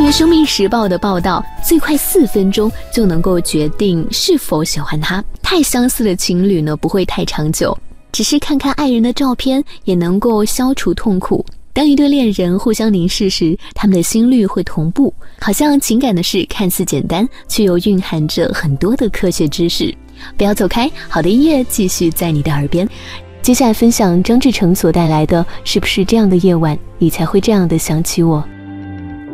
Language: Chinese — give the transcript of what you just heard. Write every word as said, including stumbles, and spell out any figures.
据生命时报的报道，最快四分钟就能够决定是否喜欢他。太相似的情侣呢，不会太长久，只是看看爱人的照片也能够消除痛苦。当一对恋人互相凝视时，他们的心率会同步，好像情感的事看似简单，却又蕴含着很多的科学知识。不要走开，好的音乐继续在你的耳边。接下来分享张志成所带来的《是不是这样的夜晚，你才会这样的想起我》。